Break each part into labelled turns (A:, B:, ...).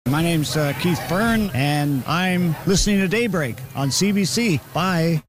A: My name's Keith Byrne, and I'm listening to Daybreak on CBC. Bye.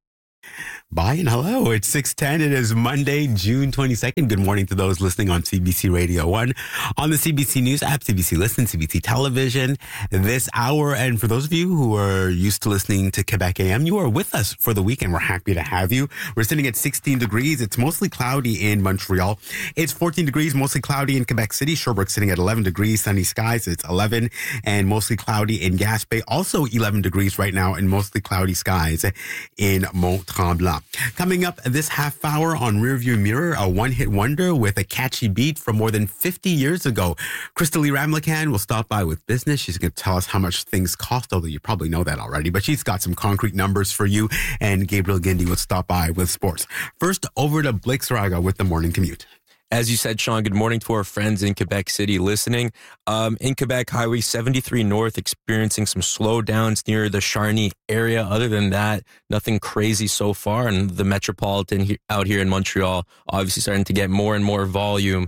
B: Bye and hello. It's 6:10. It is Monday, June 22nd. Good morning to those listening on CBC Radio 1, on the CBC News app, CBC Listen, CBC Television this hour. And for those of you who are used to listening to Quebec AM, you are with us for the weekend. We're happy to have you. We're sitting at 16 degrees. It's mostly cloudy in Montreal. It's 14 degrees, mostly cloudy in Quebec City. Sherbrooke sitting at 11 degrees, sunny skies. It's 11 and mostly cloudy in Gaspé. Also 11 degrees right now and mostly cloudy skies in Mont-Tremblant. Coming up this half hour on Rearview Mirror, a one-hit wonder with a catchy beat from more than 50 years ago. Crystalie Ramlakan will stop by with business. She's going to tell us how much things cost, although you probably know that already, but she's got some concrete numbers for you. And Gabriel Gindy will stop by with sports. First, over to Blake Saraga with the morning commute.
C: As you said, Sean, good morning to our friends in Quebec City listening. In Quebec, Highway 73 North experiencing some slowdowns near the Charny area. Other than that, nothing crazy so far. And the Metropolitan out here in Montreal, obviously starting to get more and more volume.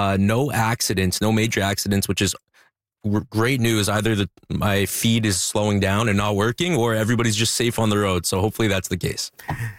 C: No accidents, no major accidents, which is great news. Either my feed is slowing down and not working, or everybody's just safe on the road. So hopefully that's the case.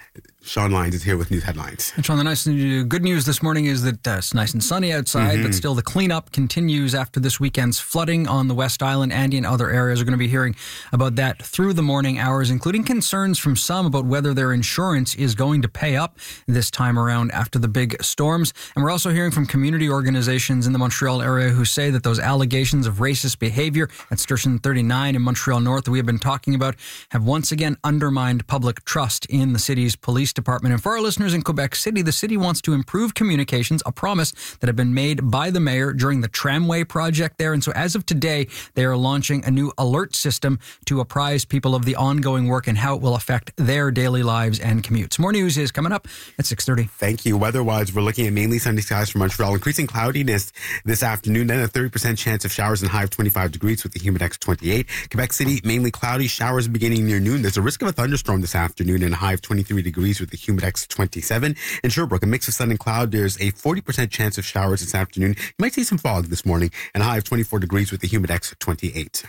B: Sean Lyons is here with news headlines.
D: And Sean, the good news this morning is that it's nice and sunny outside, but still the cleanup continues after this weekend's flooding on the West Island and in other areas. We're going to be hearing about that through the morning hours, including concerns from some about whether their insurance is going to pay up this time around after the big storms. And we're also hearing from community organizations in the Montreal area who say that those allegations of racist behavior at Station 39 in Montreal North that we have been talking about have once again undermined public trust in the city's police department. And for our listeners in Quebec City, the city wants to improve communications, a promise that had been made by the mayor during the tramway project there. And so as of today, they are launching a new alert system to apprise people of the ongoing work and how it will affect their daily lives and commutes. More news is coming up at 6:30.
B: Thank you. Weather-wise, we're looking at mainly sunny skies for Montreal. Increasing cloudiness this afternoon, then a 30% chance of showers and high of 25 degrees with the humidex 28. Quebec City, mainly cloudy, showers beginning near noon. There's a risk of a thunderstorm this afternoon and a high of 23 degrees with the humidex 27. In Sherbrooke, a mix of sun and cloud. There's a 40% chance of showers this afternoon. You might see some fog this morning and a high of 24 degrees with the humidex 28.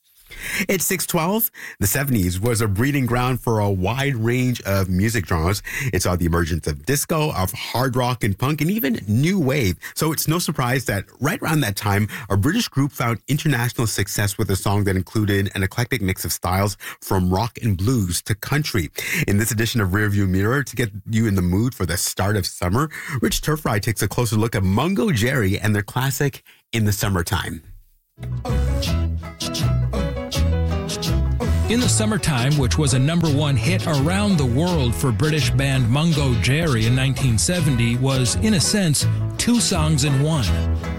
B: It's 6:12. The 70s was a breeding ground for a wide range of music genres. It saw the emergence of disco, of hard rock and punk, and even new wave. So it's no surprise that right around that time, a British group found international success with a song that included an eclectic mix of styles from rock and blues to country. In this edition of Rearview Mirror, to get you in the mood for the start of summer, Rich Turfry takes a closer look at Mungo Jerry and their classic In the Summertime.
E: In the Summertime, which was a #1 hit around the world for British band Mungo Jerry in 1970, was, in a sense, two songs in one.